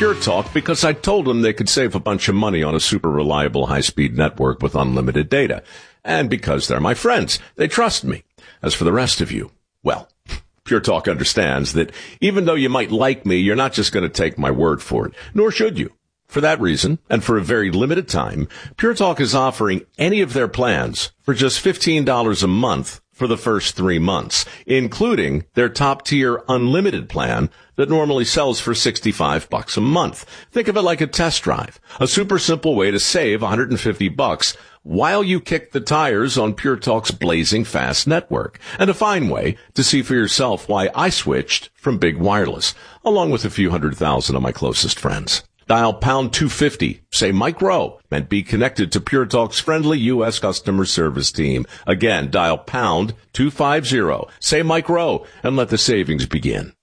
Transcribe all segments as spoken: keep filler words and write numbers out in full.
Pure Talk because I told them they could save a bunch of money on a super reliable high-speed network with unlimited data. And because they're my friends. They trust me. As for the rest of you, well, Pure Talk understands that even though you might like me, you're not just going to take my word for it, nor should you. For that reason, and for a very limited time, Pure Talk is offering any of their plans for just fifteen dollars a month for the first three months, including their top-tier unlimited plan that normally sells for sixty-five bucks a month. Think of it like a test drive, a super simple way to save one hundred fifty bucks while you kick the tires on Pure Talk's blazing fast network, and a fine way to see for yourself why I switched from big wireless, along with a few hundred thousand of my closest friends. Dial pound two fifty, say Mike Rowe, and be connected to Pure Talk's friendly U S customer service team. Again, dial pound two fifty, say Mike Rowe, and let the savings begin.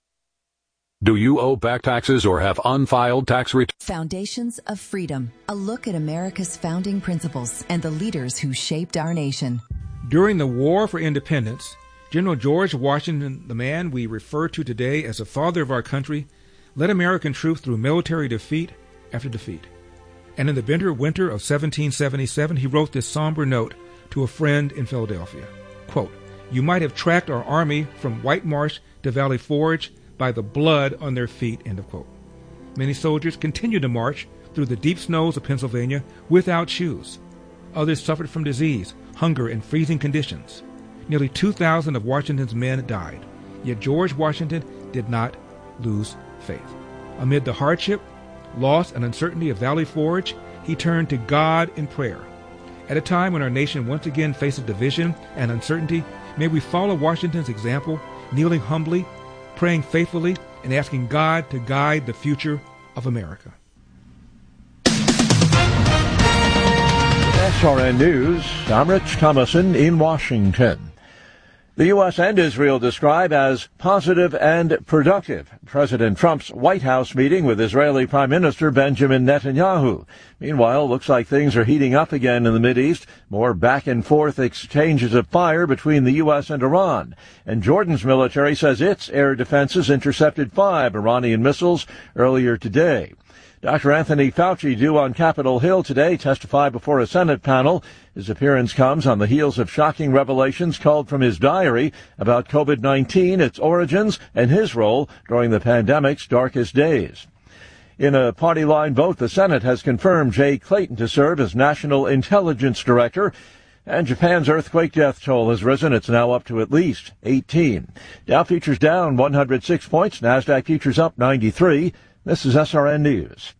Do you owe back taxes or have unfiled tax returns? Foundations of Freedom, a look at America's founding principles and the leaders who shaped our nation. During the War for Independence, General George Washington, the man we refer to today as the father of our country, led American troops through military defeat after defeat. And in the bitter winter of seventeen seventy-seven, he wrote this somber note to a friend in Philadelphia. Quote, "You might have tracked our army from White Marsh to Valley Forge by the blood on their feet," end of quote. Many soldiers continued to march through the deep snows of Pennsylvania without shoes. Others suffered from disease, hunger, and freezing conditions. Nearly two thousand of Washington's men died. Yet George Washington did not lose faith. Amid the hardship, loss, and uncertainty of Valley Forge, he turned to God in prayer. At a time when our nation once again faces division and uncertainty, may we follow Washington's example, kneeling humbly, praying faithfully, and asking God to guide the future of America. S R N News, I'm Rich Thomason in Washington. The U S and Israel describe as positive and productive President Trump's White House meeting with Israeli Prime Minister Benjamin Netanyahu. Meanwhile, looks like things are heating up again in the Mideast. More back-and-forth exchanges of fire between the U S and Iran. And Jordan's military says its air defenses intercepted five Iranian missiles earlier today. Doctor Anthony Fauci, due on Capitol Hill today, testified before a Senate panel. His appearance comes on the heels of shocking revelations culled from his diary about COVID nineteen, its origins, and his role during the pandemic's darkest days. In a party line vote, the Senate has confirmed Jay Clayton to serve as National Intelligence Director. And Japan's earthquake death toll has risen. It's now up to at least eighteen. Dow futures down one hundred six points. NASDAQ futures up ninety-three. This is S R N News.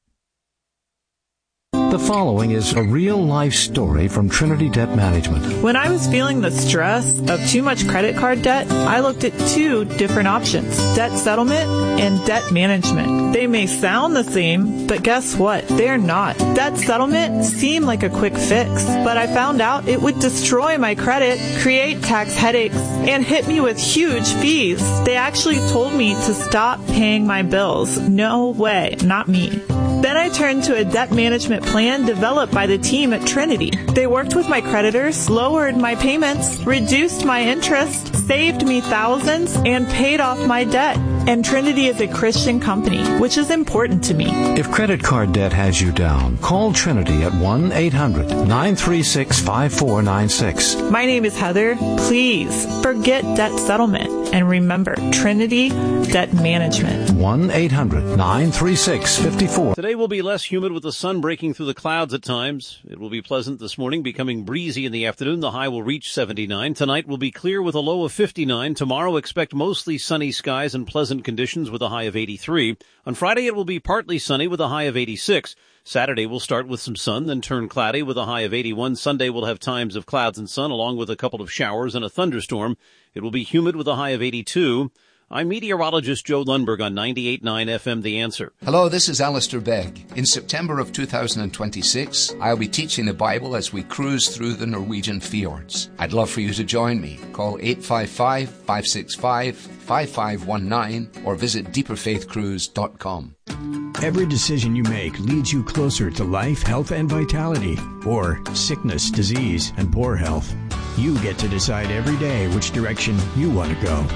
The following is a real-life story from Trinity Debt Management. When I was feeling the stress of too much credit card debt, I looked at two different options, debt settlement and debt management. They may sound the same, but guess what? They're not. Debt settlement seemed like a quick fix, but I found out it would destroy my credit, create tax headaches, and hit me with huge fees. They actually told me to stop paying my bills. No way, not me. Then I turned to a debt management plan developed by the team at Trinity. They worked with my creditors, lowered my payments, reduced my interest, saved me thousands, and paid off my debt. And Trinity is a Christian company, which is important to me. If credit card debt has you down, call Trinity at one eight hundred nine three six five four nine six. My name is Heather. Please forget debt settlement and remember Trinity Debt Management. one eight hundred nine three six five four. Today will be less humid with the sun breaking through the clouds at times. It will be pleasant this morning, becoming breezy in the afternoon. The high will reach seventy-nine. Tonight will be clear with a low of fifty-nine. Tomorrow expect mostly sunny skies and pleasant conditions with a high of eighty-three. On Friday it will be partly sunny with a high of eighty-six. Saturday will start with some sun, then turn cloudy with a high of eighty-one. Sunday will have times of clouds and sun along with a couple of showers and a thunderstorm. It will be humid with a high of eighty-two. I'm meteorologist Joe Lundberg on ninety-eight point nine F M The Answer. Hello, this is Alistair Begg. In September of two thousand twenty-six, I'll be teaching the Bible as we cruise through the Norwegian fjords. I'd love for you to join me. Call eight five five, five six five, five five one nine or visit deeper faith cruise dot com. Every decision you make leads you closer to life, health, and vitality, or sickness, disease, and poor health. You get to decide every day which direction you want to go.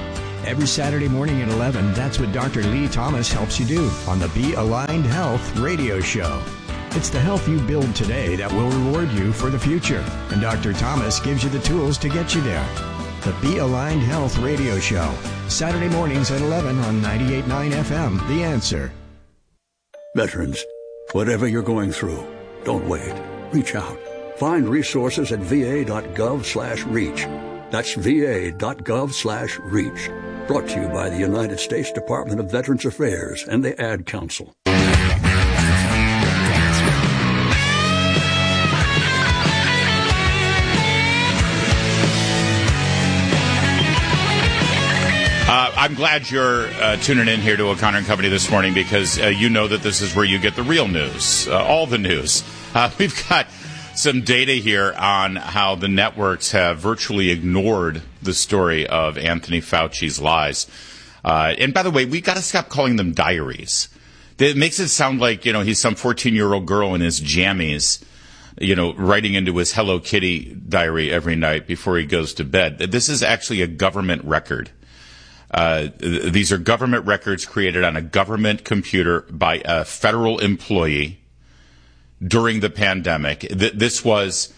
Every Saturday morning at eleven, that's what Doctor Lee Thomas helps you do on the Be Aligned Health radio show. It's the health you build today that will reward you for the future. And Doctor Thomas gives you the tools to get you there. The Be Aligned Health radio show. Saturday mornings at eleven on ninety-eight point nine F M. The Answer. Veterans, whatever you're going through, don't wait. Reach out. Find resources at va.gov slash reach. That's va.gov slash reach. Brought to you by the United States Department of Veterans Affairs and the Ad Council. Uh, I'm glad you're uh, tuning in here to O'Connor and Company this morning because uh, you know that this is where you get the real news, uh, all the news. Uh, we've got some data here on how the networks have virtually ignored the story of Anthony Fauci's lies. Uh, and by the way, we got to stop calling them diaries. It makes it sound like, you know, he's some fourteen-year-old girl in his jammies, you know, writing into his Hello Kitty diary every night before he goes to bed. This is actually a government record. Uh, these are government records created on a government computer by a federal employee during the pandemic. This was,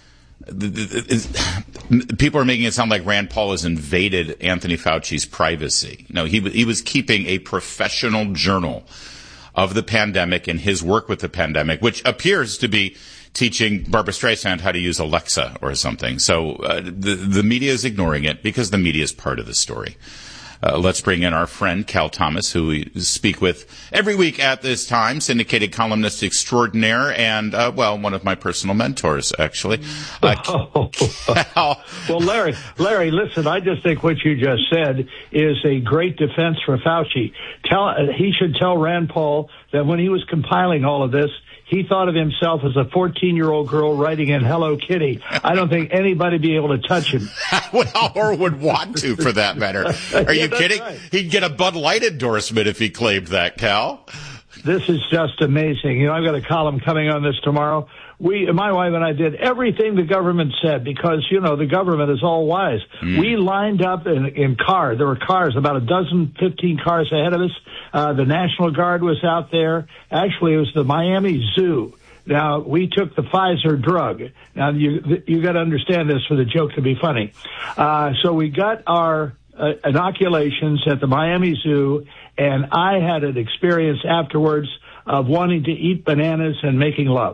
people are making it sound like Rand Paul has invaded Anthony Fauci's privacy. No, he, he was keeping a professional journal of the pandemic and his work with the pandemic, which appears to be teaching Barbara Streisand how to use Alexa or something. So uh, the, the media is ignoring it because the media is part of the story. Uh, let's bring in our friend, Cal Thomas, who we speak with every week at this time, syndicated columnist extraordinaire, and, uh, well, one of my personal mentors, actually. Uh, oh, Cal. Well, Larry, Larry, listen, I just think what you just said is a great defense for Fauci. Tell, uh, he should tell Rand Paul that when he was compiling all of this, he thought of himself as a fourteen-year-old girl writing in Hello Kitty. I don't think anybody would be able to touch him. Well, or would want to, for that matter. Are Yeah, you kidding? right. He'd get a Bud Light endorsement if he claimed that, Cal. This is just amazing. You know, I've got a column coming on this tomorrow. We, my wife and I did everything the government said because, you know, the government is all wise. Mm. We lined up in, in cars. There were cars, about a dozen, fifteen cars ahead of us. Uh, the National Guard was out there. Actually, it was the Miami Zoo. Now, we took the Pfizer drug. Now, you, you got to understand this for the joke to be funny. Uh, so we got our uh, inoculations at the Miami Zoo, and I had an experience afterwards of wanting to eat bananas and making love.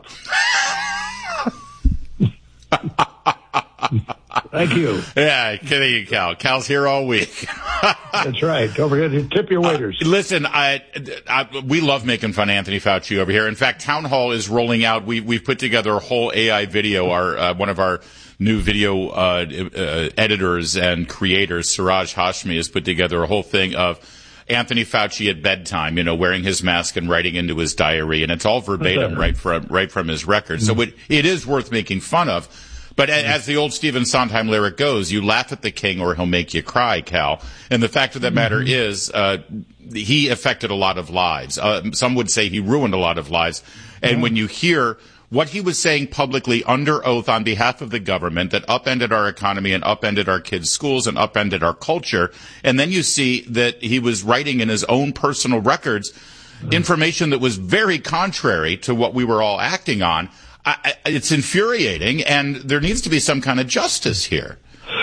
Thank you. Yeah, kidding you, Cal. Cal's here all week. That's right. Don't forget to tip your waiters. Uh, listen, I, I, we love making fun of Anthony Fauci over here. In fact, Town Hall is rolling out. We, we've put together a whole A I video. Our uh, one of our new video uh, uh, editors and creators, Siraj Hashmi, has put together a whole thing of Anthony Fauci at bedtime, you know, wearing his mask and writing into his diary, and it's all verbatim right from right from his record. So it, it is worth making fun of. But as the old Stephen Sondheim lyric goes, you laugh at the king or he'll make you cry, Cal. And the fact of the matter mm-hmm. is, uh, he affected a lot of lives. Uh, some would say he ruined a lot of lives. And yeah. when you hear what he was saying publicly under oath on behalf of the government that upended our economy and upended our kids' schools and upended our culture, and then you see that he was writing in his own personal records mm-hmm. information that was very contrary to what we were all acting on, I, it's infuriating, and there needs to be some kind of justice here.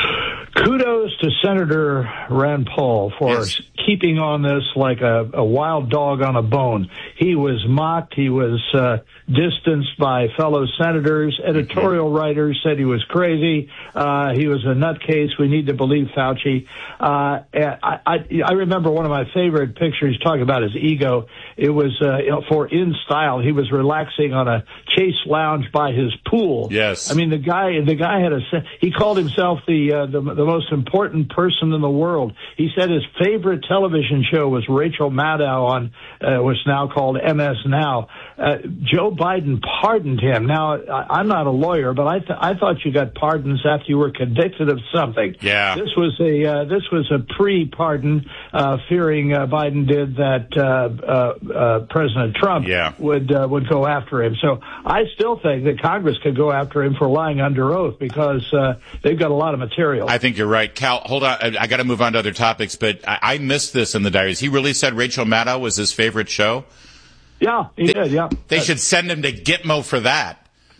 Kudos to Senator Rand Paul for yes. keeping on this like a, a wild dog on a bone. He was mocked. He was uh, distanced by fellow senators. Editorial mm-hmm. writers said he was crazy. Uh, he was a nutcase. We need to believe Fauci. Uh, I, I, I remember one of my favorite pictures talking about his ego. It was uh, you know, for In Style. He was relaxing on a Chase lounge by his pool. Yes. I mean, the guy, the guy had a, he called himself the, uh, the, the most important person in the world. He said his favorite television show was Rachel Maddow on, uh, what's now called M S Now. Uh, Joe Biden pardoned him. Now, I, I'm not a lawyer, but I, th- I thought you got pardons after you were convicted of something. Yeah. This was a, uh, this was a pre-pardon, uh, fearing, uh, Biden did that, uh, uh, uh, President Trump yeah. would, uh, would go after him. So I still think that Congress could go after him for lying under oath because, uh, they've got a lot of material. I think you're you're right. Cal, hold on. I, I got to move on to other topics, but I, I missed this in the diaries. He really said Rachel Maddow was his favorite show? Yeah, he they, did, yeah. They should send him to Gitmo for that.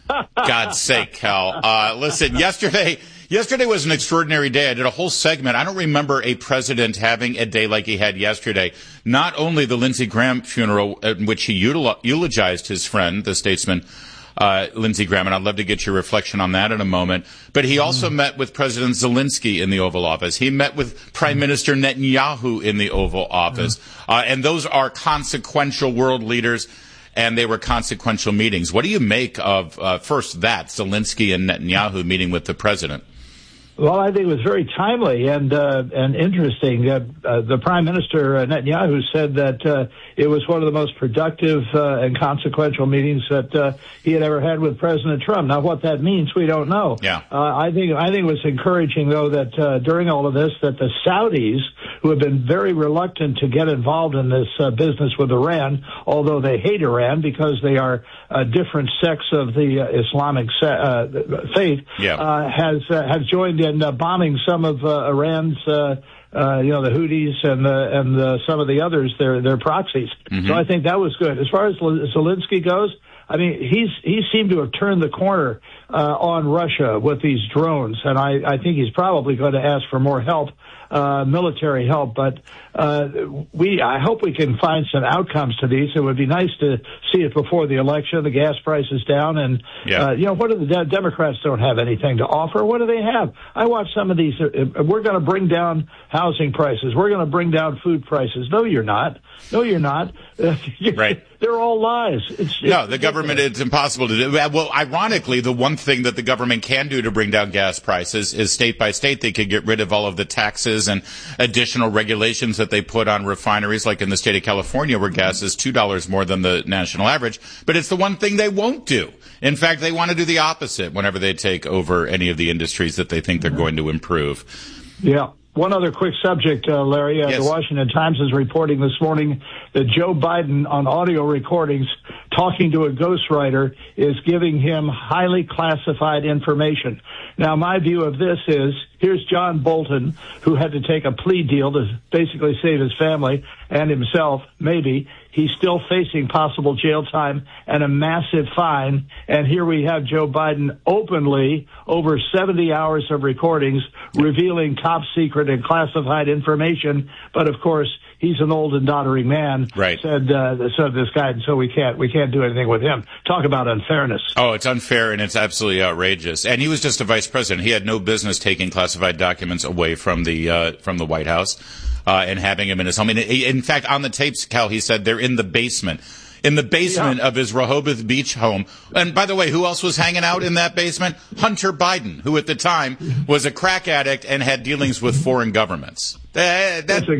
God's sake, Cal. Uh, listen, yesterday, yesterday was an extraordinary day. I did a whole segment. I don't remember a president having a day like he had yesterday. Not only the Lindsey Graham funeral, in which he util- eulogized his friend, the statesman, uh, Lindsey Graham, and I'd love to get your reflection on that in a moment. But he also mm. met with President Zelensky in the Oval Office. He met with Prime mm. Minister Netanyahu in the Oval Office. Mm. Uh, and those are consequential world leaders. And they were consequential meetings. What do you make of, uh, first, that, Zelensky and Netanyahu meeting with the president? Well, I think it was very timely and uh, and interesting. Uh, uh, the Prime Minister, uh, Netanyahu, said that uh, it was one of the most productive uh, and consequential meetings that uh, he had ever had with President Trump. Now, what that means, we don't know. Yeah. Uh, I think I think it was encouraging, though, that uh, during all of this, that the Saudis, who have been very reluctant to get involved in this uh, business with Iran, although they hate Iran because they are a different sects of the uh, Islamic se- uh, faith, yeah. uh, has uh, have joined in uh, bombing some of uh, Iran's, uh, uh, you know, the Houthis and the, and the, some of the others, their their proxies. Mm-hmm. So I think that was good. As far as Zelensky goes, I mean, he's he seemed to have turned the corner uh, on Russia with these drones, and I, I think he's probably going to ask for more help. Uh, military help, but uh, we. I hope we can find some outcomes to these. It would be nice to see it before the election. The gas prices down, and yeah. uh, you know, what do the de- Democrats don't have anything to offer? What do they have? I watch some of these. Uh, we're going to bring down housing prices. We're going to bring down food prices. No, you're not. No, you're not. Right. They're all lies. It's, it's no, the government, it's impossible to do. Well, ironically, the one thing that the government can do to bring down gas prices is state by state, they could get rid of all of the taxes and additional regulations that they put on refineries, like in the state of California, where gas is two dollars more than the national average. But it's the one thing they won't do. In fact, they want to do the opposite whenever they take over any of the industries that they think they're going to improve. Yeah. One other quick subject, uh, Larry. Uh, yes. The Washington Times is reporting this morning that Joe Biden, on audio recordings, talking to a ghostwriter, is giving him highly classified information. Now, my view of this is, here's John Bolton, who had to take a plea deal to basically save his family and himself, maybe. He's still facing possible jail time and a massive fine. And here we have Joe Biden openly, over seventy hours of recordings, revealing top secret and classified information. But of course, he's an old and doddering man. Right. Said uh, said this guy, and so we can't we can't do anything with him. Talk about unfairness. Oh, it's unfair and it's absolutely outrageous. And he was just a vice president. He had no business taking classified documents away from the uh, from the White House. Uh, and having him in his home. And in fact, on the tapes, Cal, he said they're in the basement. In the basement yeah. of his Rehoboth Beach home. And by the way, who else was hanging out in that basement? Hunter Biden, who at the time was a crack addict and had dealings with foreign governments. Uh, that, That's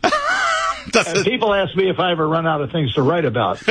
a, That's a, people ask me if I ever run out of things to write about.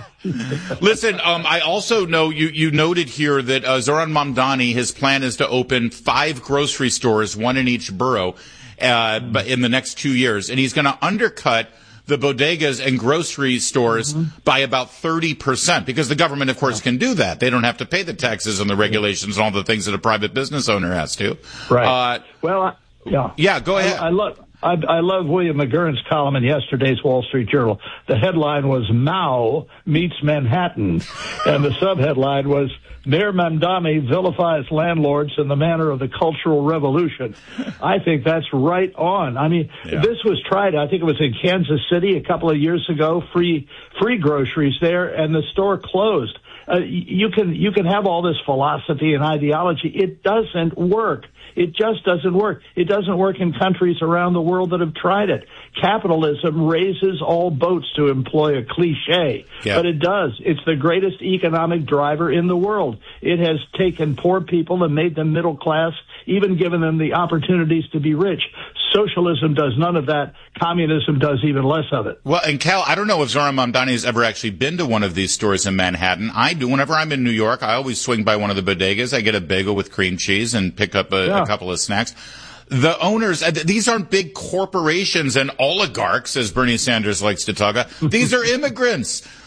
Listen, um, I also know you, you noted here that uh, Zoran Mamdani, his plan is to open five grocery stores, one in each borough. Uh, but in the next two years, and he's going to undercut the bodegas and grocery stores mm-hmm. by about thirty percent, because the government, of course, can do that. They don't have to pay the taxes and the regulations and all the things that a private business owner has to. Right. Uh, well, I, yeah. Yeah, go ahead. I, I love. I, I love William McGurn's column in yesterday's Wall Street Journal. The headline was Mao meets Manhattan, and the subheadline was Mayor Mamdani vilifies landlords in the manner of the Cultural Revolution. I think that's right on. I mean, yeah. this was tried, I think it was in Kansas City a couple of years ago, free free groceries there, and the store closed. Uh, you can you can have all this philosophy and ideology. It doesn't work. It just doesn't work. It doesn't work in countries around the world that have tried it. Capitalism raises all boats, to employ a cliche, yeah. but it does. It's the greatest economic driver in the world. It has taken poor people and made them middle class, even given them the opportunities to be rich. Socialism does none of that. Communism does even less of it. Well, and Cal, I don't know if Zoran Mamdani has ever actually been to one of these stores in Manhattan. I do. Whenever I'm in New York, I always swing by one of the bodegas. I get a bagel with cream cheese and pick up a, yeah. a couple of snacks. The owners, these aren't big corporations and oligarchs, as Bernie Sanders likes to talk about. These are immigrants.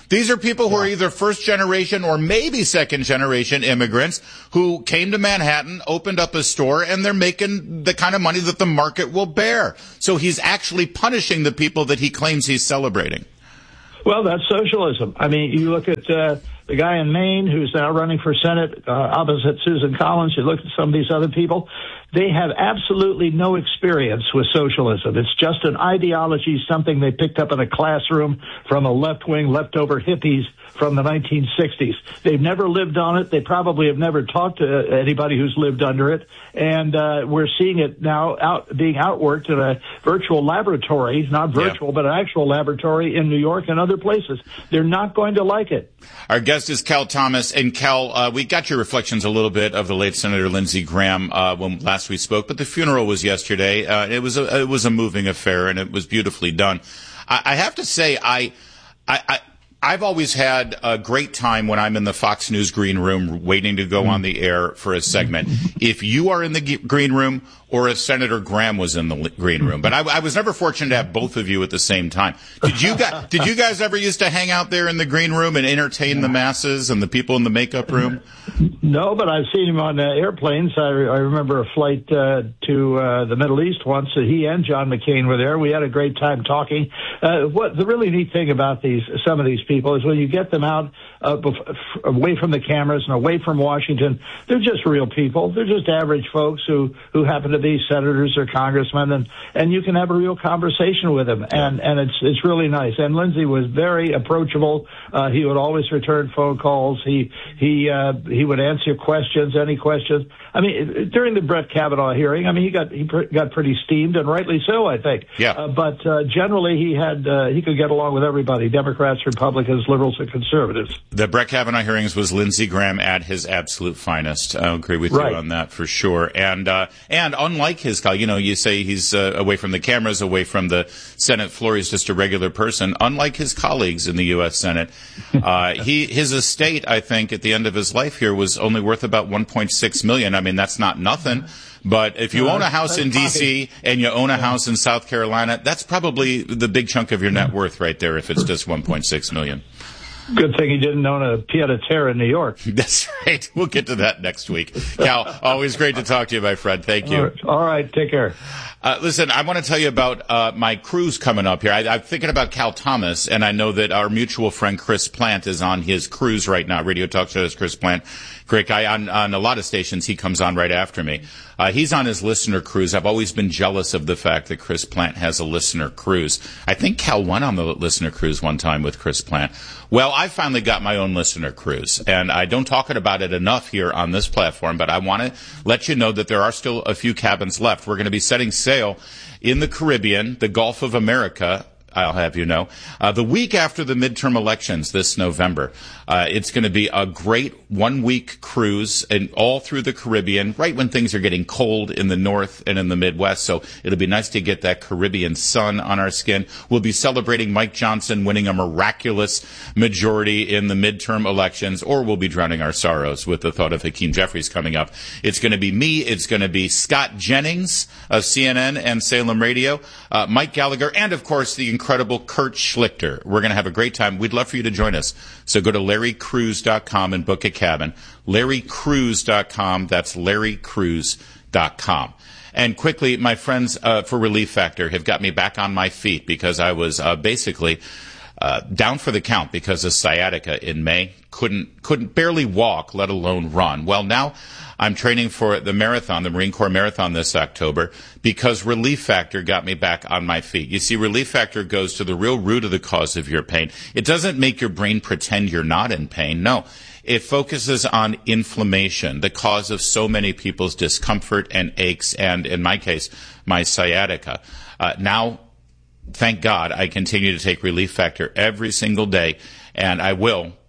These are people who are either first generation or maybe second generation immigrants who came to Manhattan, opened up a store, and they're making the kind of money that the market will bear. So he's actually punishing the people that he claims he's celebrating. Well, that's socialism. I mean, you look at uh, the guy in Maine who's now running for Senate uh, opposite Susan Collins. You look at some of these other people. They have absolutely no experience with socialism. It's just an ideology, something they picked up in a classroom from a left-wing, leftover hippies from the nineteen sixties. They've never lived on it. They probably have never talked to anybody who's lived under it. And uh, we're seeing it now out being outworked in a virtual laboratory, not virtual, yeah. but an actual laboratory in New York and other places. They're not going to like it. Our guest is Cal Thomas. And Cal, uh, we got your reflections a little bit of the late Senator Lindsey Graham uh, when last we spoke, but the funeral was yesterday. Uh, it was a it was a moving affair, and it was beautifully done. I, I have to say, I, I, I I've always had a great time when I'm in the Fox News green room waiting to go on the air for a segment. If you are in the g- green room or if Senator Graham was in the li- green room. But I, I was never fortunate to have both of you at the same time. Did you guys, did you guys ever used to hang out there in the green room and entertain the masses and the people in the makeup room? No, but I've seen him on uh, airplanes. I, I remember a flight uh, to uh, the Middle East once. Uh, he and John McCain were there. We had a great time talking. Uh, what the really neat thing about these some of these people is when you get them out uh, bef- f- away from the cameras and away from Washington, they're just real people. They're just average folks who, who happen to be senators or congressmen, and, and you can have a real conversation with them, and, and it's it's really nice. And Lindsey was very approachable. Uh, he would always return phone calls. He he uh, he would answer questions, any questions. I mean, during the Brett Kavanaugh hearing, I mean, he got he pr- got pretty steamed, and rightly so, I think. Yeah. Uh, but uh, generally, he had uh, he could get along with everybody: Democrats, Republicans, liberals, and conservatives. The Brett Kavanaugh hearings was Lindsey Graham at his absolute finest. I agree with right. you on that for sure. And uh, and unlike his colleague, you know, you say he's uh, away from the cameras, away from the Senate floor. He's just a regular person. Unlike his colleagues in the U S Senate, uh, he his estate, I think, at the end of his life here was only worth about one point six million dollars. I mean, that's not nothing. But if you own a house in D C and you own a house in South Carolina, that's probably the big chunk of your net worth right there if it's just one point six million dollars. Good thing he didn't own a pied-à-terre in New York. That's right. We'll get to that next week. Cal, always great to talk to you, my friend. Thank you. All right. All right. Take care. Uh, listen, I want to tell you about uh, my cruise coming up here. I, I'm thinking about Cal Thomas, and I know that our mutual friend Chris Plant is on his cruise right now. Radio Talk Show is Chris Plant. Great guy. On, on a lot of stations, he comes on right after me. Uh, he's on his listener cruise. I've always been jealous of the fact that Chris Plant has a listener cruise. I think Cal went on the listener cruise one time with Chris Plant. Well, I finally got my own listener cruise, and I don't talk about it enough here on this platform, but I want to let you know that there are still a few cabins left. We're going to be setting sail in the Caribbean, the Gulf of America, I'll have you know, uh, the week after the midterm elections this November. Uh, it's going to be a great one-week cruise and all through the Caribbean, right when things are getting cold in the north and in the Midwest. So it'll be nice to get that Caribbean sun on our skin. We'll be celebrating Mike Johnson winning a miraculous majority in the midterm elections, or we'll be drowning our sorrows with the thought of Hakeem Jeffries coming up. It's going to be me. It's going to be Scott Jennings of C N N and Salem Radio, uh, Mike Gallagher, and, of course, the incredible Kurt Schlichter. We're going to have a great time. We'd love for you to join us. So go to larry cruise dot com and book a cabin. larry cruise dot com. That's larry cruise dot com. And quickly, my friends uh, for Relief Factor have got me back on my feet because I was uh, basically uh, down for the count because of sciatica in May. Couldn't couldn't barely walk, let alone run. Well, now I'm training for the marathon, the Marine Corps Marathon this October, because Relief Factor got me back on my feet. You see, Relief Factor goes to the real root of the cause of your pain. It doesn't make your brain pretend you're not in pain. No. It focuses on inflammation, the cause of so many people's discomfort and aches, and in my case, my sciatica. Uh, now, thank God, I continue to take Relief Factor every single day, and I will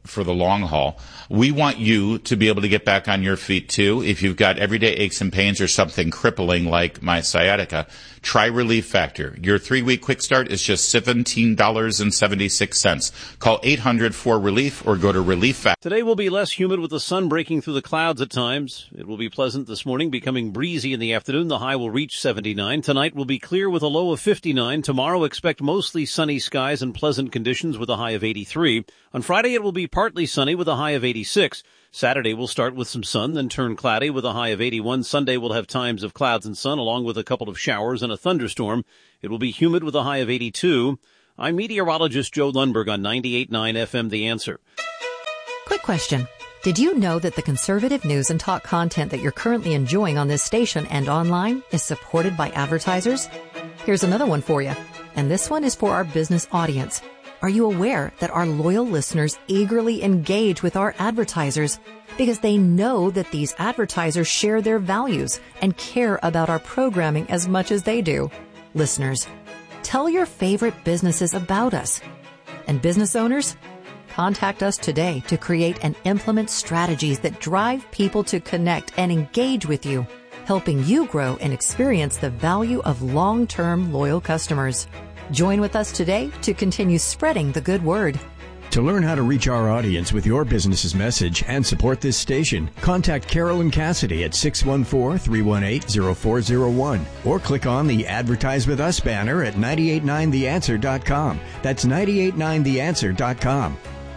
for the long haul. We want you to be able to get back on your feet too. If you've got everyday aches and pains or something crippling like my sciatica, try Relief Factor. Your three-week quick start is just seventeen dollars and seventy-six cents. Call eight hundred four relief or go to Relief Factor. Today will be less humid with the sun breaking through the clouds at times. It will be pleasant this morning, becoming breezy in the afternoon. The high will reach seventy-nine. Tonight will be clear with a low of fifty-nine. Tomorrow expect mostly sunny skies and pleasant conditions with a high of eighty-three. On Friday it will be partly sunny with a high of eighty-six. Saturday will start with some sun, then turn cloudy with a high of eighty-one. Sunday will have times of clouds and sun along with a couple of showers and a thunderstorm. It will be humid with a high of eighty-two. I'm meteorologist Joe Lundberg on ninety-eight point nine F M The Answer. Quick question. Did you know that the conservative news and talk content that you're currently enjoying on this station and online is supported by advertisers? Here's another one for you. And this one is for our business audience. Are you aware that our loyal listeners eagerly engage with our advertisers because they know that these advertisers share their values and care about our programming as much as they do? Listeners, tell your favorite businesses about us. And business owners, contact us today to create and implement strategies that drive people to connect and engage with you, helping you grow and experience the value of long-term loyal customers. Join with us today to continue spreading the good word. To learn how to reach our audience with your business's message and support this station, contact Carolyn Cassidy at six one four, three one eight, zero four zero one or click on the Advertise With Us banner at nine eight nine the answer dot com. That's nine eight nine the answer dot com.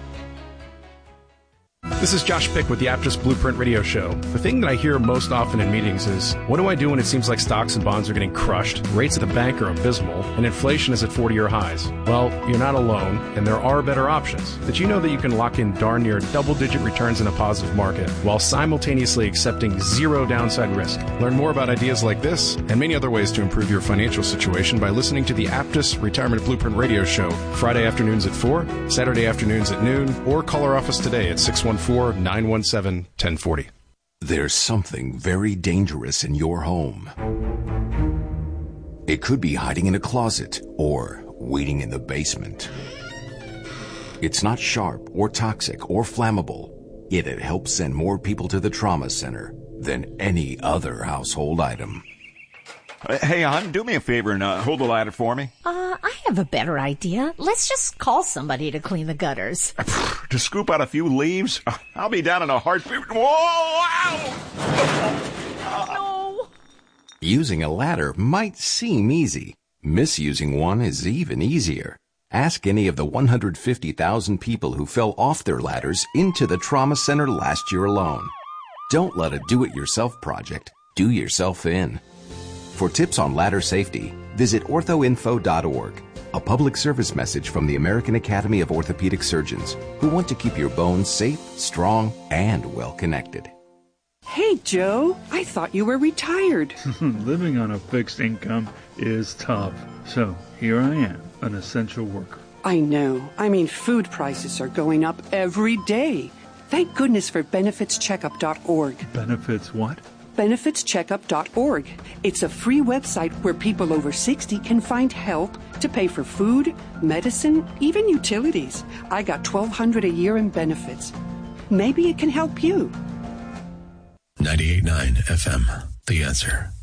This is Josh Pick with the Aptus Blueprint Radio Show. The thing that I hear most often in meetings is, what do I do when it seems like stocks and bonds are getting crushed, rates at the bank are abysmal, and inflation is at forty-year highs? Well, you're not alone, and there are better options. Did you know that you can lock in darn near double-digit returns in a positive market while simultaneously accepting zero downside risk? Learn more about ideas like this and many other ways to improve your financial situation by listening to the Aptus Retirement Blueprint Radio Show Friday afternoons at four, Saturday afternoons at noon, or call our office today at six one four, nine one seven, one oh four oh. There's something very dangerous in your home. It could be hiding in a closet or waiting in the basement. It's not sharp or toxic or flammable, yet it helps send more people to the trauma center than any other household item. Uh, hey, hon, do me a favor and uh, hold the ladder for me. Uh, I have a better idea. Let's just call somebody to clean the gutters. To scoop out a few leaves? I'll be down in a heartbeat. Whoa! Ow! No! Using a ladder might seem easy. Misusing one is even easier. Ask any of the one hundred fifty thousand people who fell off their ladders into the trauma center last year alone. Don't let a do-it-yourself project do yourself in. For tips on ladder safety, visit ortho info dot org, a public service message from the American Academy of Orthopedic Surgeons, who want to keep your bones safe, strong, and well-connected. Hey, Joe, I thought you were retired. Living on a fixed income is tough, so here I am, an essential worker. I know. I mean, food prices are going up every day. Thank goodness for benefits checkup dot org. Benefits what? benefits checkup dot org. It's a free website where people over sixty can find help to pay for food, medicine, even utilities. I got twelve hundred dollars a year in benefits. Maybe it can help you. ninety-eight point nine F M, The Answer.